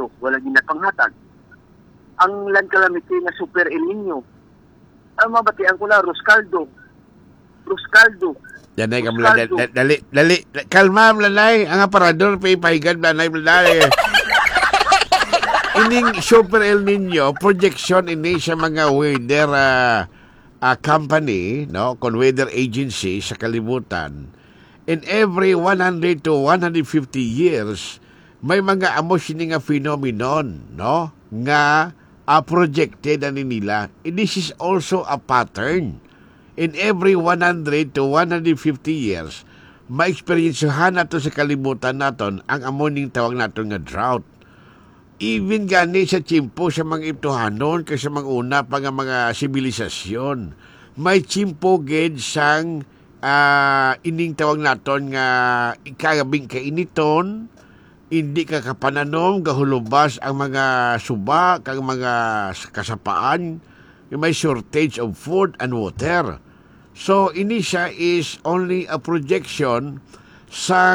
Nino, wala ginapanghatag. Ang land calamity nga Super El Nino, ang mabatian ko na, Roscaldo. Yan ay kamla, dali, kalma, Mlanay, ang aparador, paipahigan, Mlanay, Ining Super El Nino, projection ini sa mga weather company, no, con weather agency sa kalibutan. In every 100 to 150 years, may mga amos nga phenomenon, no, nga projected ani nila. This is also a pattern. In every 100 to 150 years, ma-experiencehan nato sa kalibutan naton ang amoning tawag naton nga drought. Even gani sa tiyempo sa mga iptuhanon kasi mga una pa nga mga sibilisasyon, may tiyempo ged sang ining tawag naton nga ikagabing kainiton, hindi ka kapananom, gahulubas ang mga suba, kang mga kasapaan, may shortage of food and water. So, ini siya is only a projection sa